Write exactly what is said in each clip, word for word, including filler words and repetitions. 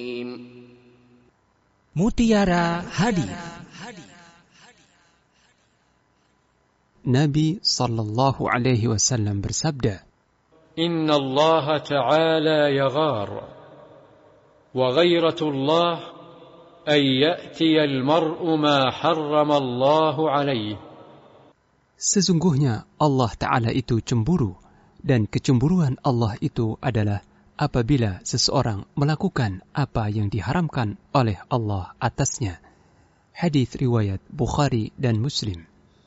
Mutiara Hadis. Nabi sallallahu alaihi wasallam bersabda, Inna Allah ta'ala yaghar wa ghairatullah ay ya'tiya al-mar'u ma harrama Allah alaihi. Sesungguhnya Allah Ta'ala itu cemburu, dan kecemburuan Allah itu adalah apabila seseorang melakukan apa yang diharamkan oleh Allah atasnya. Hadis riwayat Bukhari dan Muslim.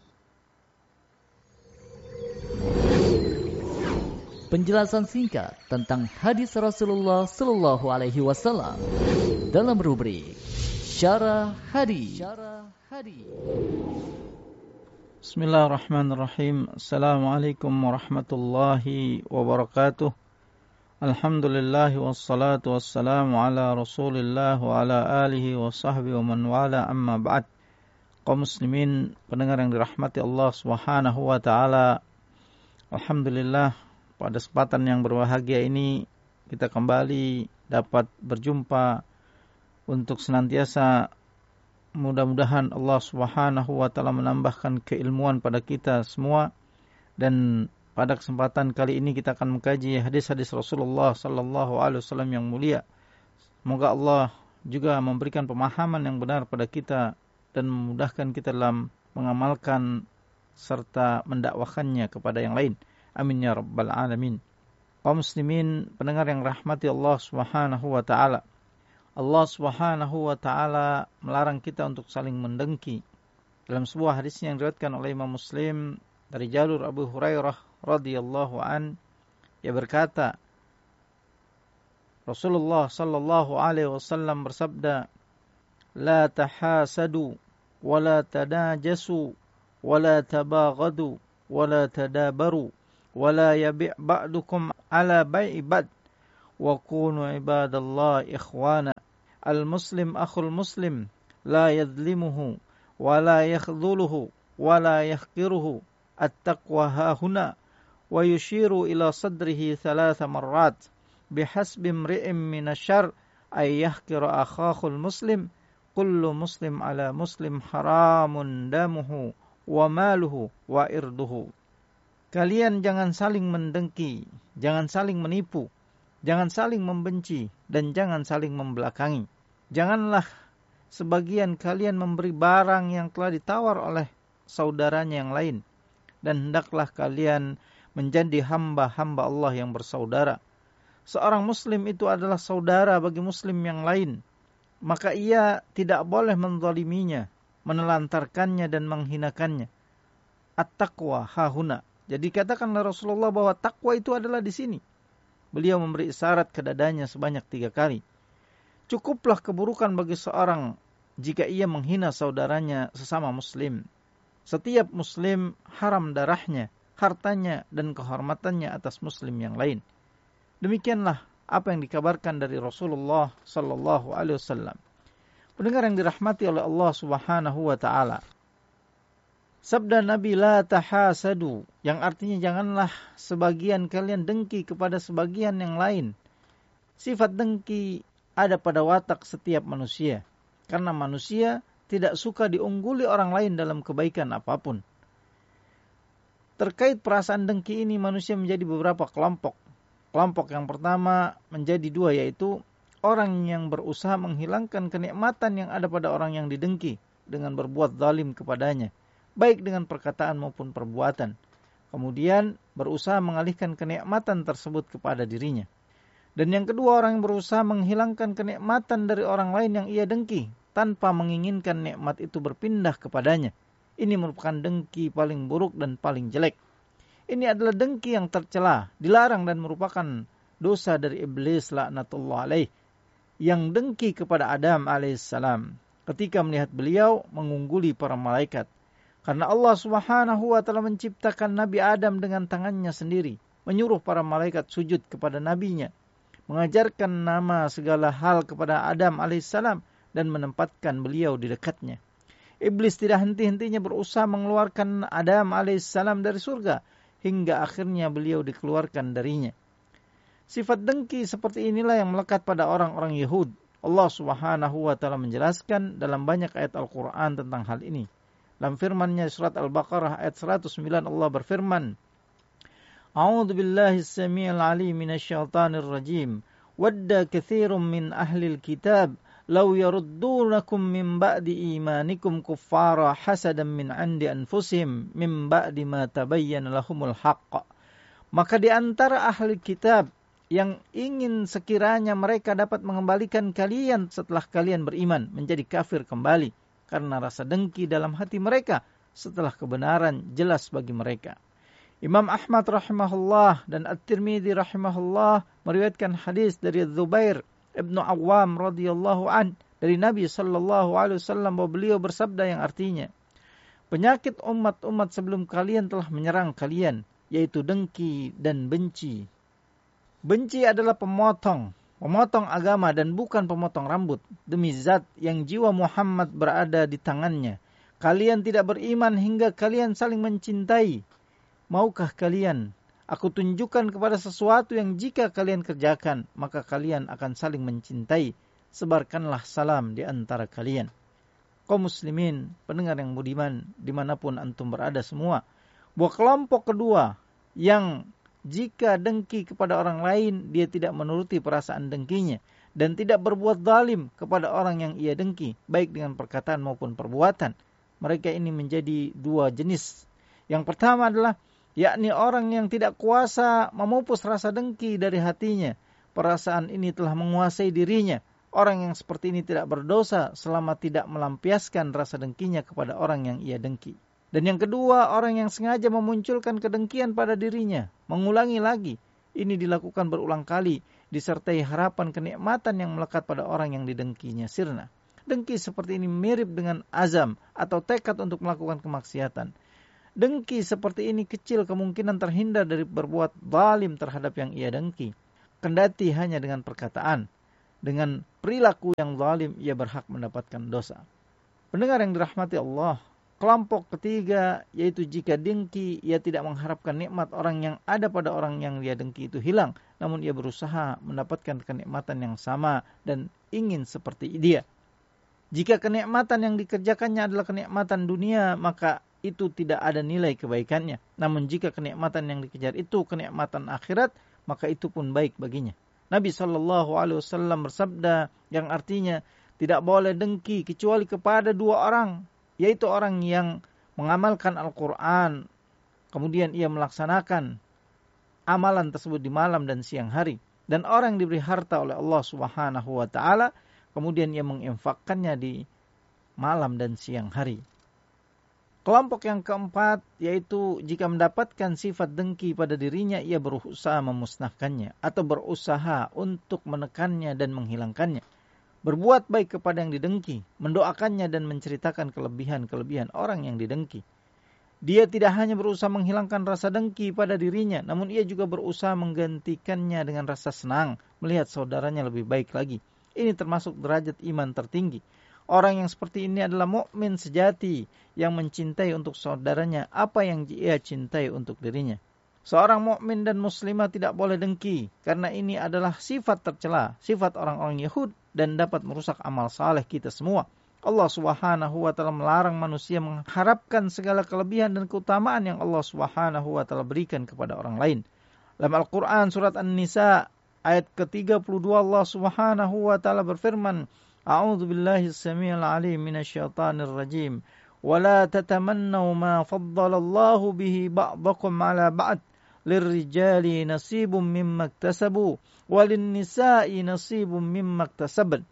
Penjelasan singkat tentang hadis Rasulullah Sallallahu Alaihi Wasallam dalam rubrik Syarah Hadis. Bismillahirrahmanirrahim. Assalamualaikum warahmatullahi wabarakatuh. Alhamdulillahi wassalatu wassalamu ala rasulillah wa ala alihi wa sahbihi wa man wala, amma ba'd. Kaum muslimin, pendengar yang dirahmati Allah subhanahu wa ta'ala, alhamdulillah, pada kesempatan yang berbahagia ini kita kembali dapat berjumpa untuk senantiasa mudah-mudahan Allah subhanahu wa ta'ala menambahkan keilmuan pada kita semua. Dan pada kesempatan kali ini kita akan mengkaji hadis-hadis Rasulullah sallallahu alaihi wasallam yang mulia. Semoga Allah juga memberikan pemahaman yang benar pada kita dan memudahkan kita dalam mengamalkan serta mendakwakannya kepada yang lain. Amin ya rabbal alamin. Kaum muslimin, pendengar yang rahmati Allah subhanahu wa ta'ala, Allah subhanahu wa ta'ala melarang kita untuk saling mendengki. Dalam sebuah hadis yang diriwayatkan oleh Imam Muslim dari jalur Abu Hurairah radhiyallahu an, ia berkata, Rasulullah sallallahu alaihi wasallam bersabda, La tahasadu wa la tanajasu wa la tabaghadu wa la tadabaru wa la yabi' ba'dukum ala bai'i bad wa kunu ibadallah ikhwana. Al-muslim akhul muslim la yadlimuhu wa la yakhdhuluhu wa la yahqiruhu. At-taqwa hahuna. Wa yushiru ila sadrihi thalatha marrat. Bihasbi imri'in minasyar ay yahqira akhahul muslim. Kullu muslim ala muslim haramun damuhu wa maluhu wa irduhu. Kalian jangan saling mendengki, jangan saling menipu, jangan saling membenci, dan jangan saling membelakangi. Janganlah sebagian kalian memberi barang yang telah ditawar oleh saudaranya yang lain, dan hendaklah kalian menjadi hamba-hamba Allah yang bersaudara. Seorang muslim itu adalah saudara bagi muslim yang lain, maka ia tidak boleh menzaliminya, menelantarkannya dan menghinakannya. At-taqwa hahuna. Jadi katakanlah Rasulullah bahwa takwa itu adalah di sini. Beliau memberi isyarat ke dadanya sebanyak tiga kali. Cukuplah keburukan bagi seorang jika ia menghina saudaranya sesama muslim. Setiap muslim haram darahnya, hartanya, dan kehormatannya atas muslim yang lain. Demikianlah apa yang dikabarkan dari Rasulullah sallallahu alaihi wasallam. Pendengar yang dirahmati oleh Allah subhanahu wa ta'ala, sabda Nabi la tahasadu, yang artinya janganlah sebagian kalian dengki kepada sebagian yang lain. Sifat dengki ada pada watak setiap manusia, karena manusia tidak suka diungguli orang lain dalam kebaikan apapun. Terkait perasaan dengki ini, manusia menjadi beberapa kelompok. Kelompok yang pertama menjadi dua, yaitu orang yang berusaha menghilangkan kenikmatan yang ada pada orang yang didengki dengan berbuat zalim kepadanya, baik dengan perkataan maupun perbuatan. Kemudian berusaha mengalihkan kenikmatan tersebut kepada dirinya. Dan yang kedua, orang yang berusaha menghilangkan kenikmatan dari orang lain yang ia dengki, tanpa menginginkan nikmat itu berpindah kepadanya. Ini merupakan dengki paling buruk dan paling jelek. Ini adalah dengki yang tercela, dilarang dan merupakan dosa dari iblis laknatullah alaih, yang dengki kepada Adam alaihissalam ketika melihat beliau mengungguli para malaikat. Karena Allah subhanahu wa ta'ala menciptakan Nabi Adam dengan tangannya sendiri, menyuruh para malaikat sujud kepada nabinya, mengajarkan nama segala hal kepada Adam alaihissalam, dan menempatkan beliau di dekatnya. Iblis tidak henti-hentinya berusaha mengeluarkan Adam alaihissalam dari surga, hingga akhirnya beliau dikeluarkan darinya. Sifat dengki seperti inilah yang melekat pada orang-orang Yahud, Allah Subhanahu wa taala menjelaskan dalam banyak ayat Al-Qur'an tentang hal ini. Dalam firman-Nya surat Al-Baqarah ayat seratus sembilan Allah berfirman, A'udzu billahi as-sami'il 'alim minasyaitonir rajim. Wadda katsirum min ahlil kitab law yaruddunakum min ba'di imanikum kuffara hasadan min 'indi anfusihim min ba'di ma tabayyana lahumul haqq. Maka di antara ahli kitab yang ingin sekiranya mereka dapat mengembalikan kalian setelah kalian beriman menjadi kafir kembali karena rasa dengki dalam hati mereka setelah kebenaran jelas bagi mereka. Imam Ahmad rahimahullah dan At-Tirmidzi rahimahullah meriwayatkan hadis dari Zubair ibnu Awam radhiyallahu an dari Nabi sallallahu alaihi wasallam bahwa beliau bersabda yang artinya, penyakit umat-umat sebelum kalian telah menyerang kalian, yaitu dengki dan benci. Benci adalah pemotong, pemotong agama dan bukan pemotong rambut. Demi zat yang jiwa Muhammad berada di tangannya, kalian tidak beriman hingga kalian saling mencintai. Maukah kalian aku tunjukkan kepada sesuatu yang jika kalian kerjakan, maka kalian akan saling mencintai. Sebarkanlah salam di antara kalian. Kaum muslimin, pendengar yang budiman, dimanapun antum berada semua, bahwa kelompok kedua yang jika dengki kepada orang lain, dia tidak menuruti perasaan dengkinya dan tidak berbuat zalim kepada orang yang ia dengki, baik dengan perkataan maupun perbuatan. Mereka ini menjadi dua jenis. Yang pertama adalah yakni orang yang tidak kuasa memupus rasa dengki dari hatinya. Perasaan ini telah menguasai dirinya. Orang yang seperti ini tidak berdosa selama tidak melampiaskan rasa dengkinya kepada orang yang ia dengki. Dan yang kedua, orang yang sengaja memunculkan kedengkian pada dirinya, mengulangi lagi. Ini dilakukan berulang kali, disertai harapan kenikmatan yang melekat pada orang yang didengkinya sirna. Dengki seperti ini mirip dengan azam atau tekad untuk melakukan kemaksiatan. Dengki seperti ini kecil kemungkinan terhindar dari berbuat zalim terhadap yang ia dengki. Kendati hanya dengan perkataan, dengan perilaku yang zalim ia berhak mendapatkan dosa. Pendengar yang dirahmati Allah, kelompok ketiga yaitu jika dengki ia tidak mengharapkan nikmat orang yang ada pada orang yang dia dengki itu hilang, namun ia berusaha mendapatkan kenikmatan yang sama dan ingin seperti dia. Jika kenikmatan yang dikerjakannya adalah kenikmatan dunia, maka itu tidak ada nilai kebaikannya. Namun jika kenikmatan yang dikejar itu kenikmatan akhirat, maka itu pun baik baginya. Nabi shallallahu alaihi wasallam bersabda yang artinya tidak boleh dengki kecuali kepada dua orang, yaitu orang yang mengamalkan Al-Quran, kemudian ia melaksanakan amalan tersebut di malam dan siang hari, dan orang yang diberi harta oleh Allah Subhanahu wa taala, kemudian ia menginfakkannya di malam dan siang hari. Kelompok yang keempat, yaitu jika mendapatkan sifat dengki pada dirinya, ia berusaha memusnahkannya atau berusaha untuk menekannya dan menghilangkannya. Berbuat baik kepada yang didengki, mendoakannya dan menceritakan kelebihan-kelebihan orang yang didengki. Dia tidak hanya berusaha menghilangkan rasa dengki pada dirinya, namun ia juga berusaha menggantikannya dengan rasa senang melihat saudaranya lebih baik lagi. Ini termasuk derajat iman tertinggi. Orang yang seperti ini adalah mukmin sejati yang mencintai untuk saudaranya apa yang ia cintai untuk dirinya. Seorang mukmin dan muslimah tidak boleh dengki karena ini adalah sifat tercela, sifat orang-orang Yahud dan dapat merusak amal saleh kita semua. Allah Subhanahu wa taala melarang manusia mengharapkan segala kelebihan dan keutamaan yang Allah Subhanahu wa taala berikan kepada orang lain. Dalam Al-Qur'an surat An-Nisa ayat ke tiga puluh dua Allah Subhanahu wa taala berfirman, A'udzu billahi as-sami'il 'alim minasyaitonir rajim. Wa la tatamannaw ma faddala Allahu bihi ba'dakum 'ala ba'd. Lirrijali nasibun mimma iktasabu walin-nisa'i nasibun mimma iktasaban.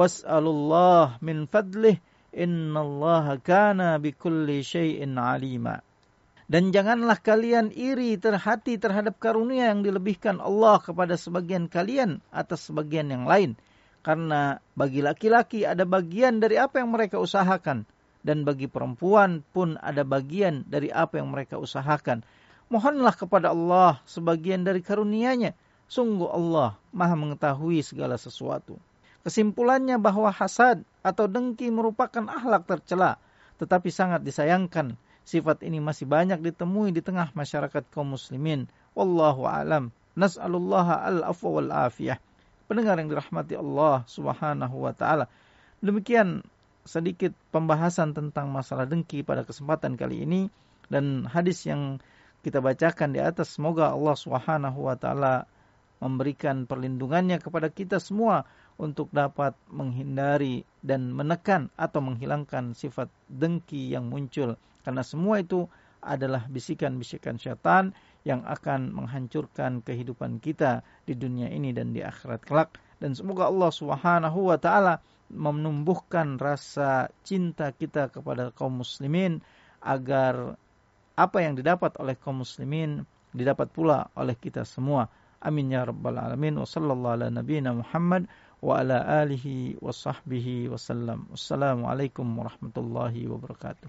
Was'alullah min fadlih innallaha kana bikulli syai'in 'alima. Dan janganlah kalian iri terhati terhadap karunia yang dilebihkan Allah kepada sebagian kalian atas sebagian yang lain. Karena bagi laki-laki ada bagian dari apa yang mereka usahakan. Dan bagi perempuan pun ada bagian dari apa yang mereka usahakan. Mohonlah kepada Allah sebagian dari karunia-Nya. Sungguh Allah Maha mengetahui segala sesuatu. Kesimpulannya bahwa hasad atau dengki merupakan akhlak tercela. Tetapi sangat disayangkan. Sifat ini masih banyak ditemui di tengah masyarakat kaum muslimin. Wallahu a'lam. Nas'alullaha al-afwa wal afiyah. pendengar yang dirahmati Allah Subhanahu wa taala. Demikian sedikit pembahasan tentang masalah dengki pada kesempatan kali ini, dan hadis yang kita bacakan di atas, semoga Allah Subhanahu wa taala memberikan perlindungannya kepada kita semua untuk dapat menghindari dan menekan atau menghilangkan sifat dengki yang muncul, karena semua itu adalah bisikan-bisikan syaitan yang akan menghancurkan kehidupan kita di dunia ini dan di akhirat kelak. Dan semoga Allah Subhanahu wa taala menumbuhkan rasa cinta kita kepada kaum muslimin, agar apa yang didapat oleh kaum muslimin didapat pula oleh kita semua. Amin ya rabbal alamin. Wa sallallahu ala nabiyyina Muhammad wa ala alihi wa sahbihi wa sallam. Wassalamualaikum warahmatullahi wabarakatuh.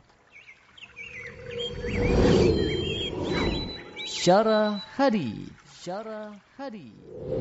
Syarah Hadis. Syarah Hadis.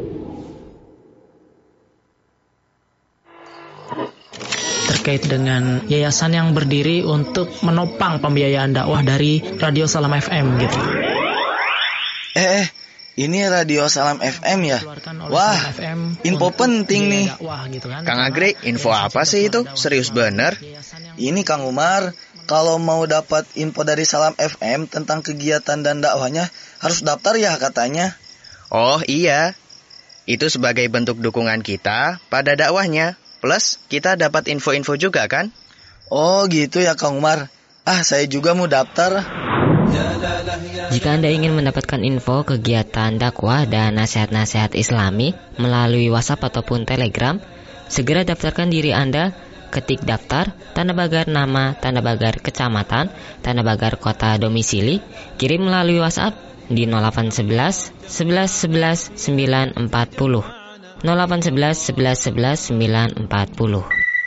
Terkait dengan yayasan yang berdiri untuk menopang pembiayaan dakwah dari Radio Salam F M gitu. Eh, eh. Ini Radio Salam F M ya? Wah, info penting nih. Kang Agri, info apa sih itu? Serius bener? Ini Kang Umar, kalau mau dapat info dari Salam F M tentang kegiatan dan dakwahnya, harus daftar ya katanya. Oh iya, itu sebagai bentuk dukungan kita pada dakwahnya. Plus, kita dapat info-info juga kan? Oh gitu ya Kang Umar. Ah, saya juga mau daftar. Jika Anda ingin mendapatkan info kegiatan dakwah dan nasihat-nasihat Islami melalui WhatsApp ataupun Telegram, segera daftarkan diri Anda. Ketik daftar, tanda pagar nama, tanda pagar kecamatan, tanda pagar kota domisili, kirim melalui WhatsApp di nol delapan satu satu sebelas sebelas sembilan empat nol nol delapan satu satu sebelas sebelas sembilan empat nol.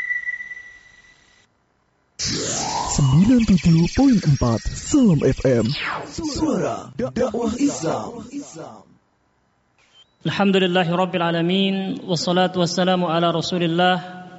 sembilan puluh tujuh koma empat Salam F M, suara dakwah Islam. Alhamdulillahirabbil alamin, wassalatu wassalamu ala Rasulillah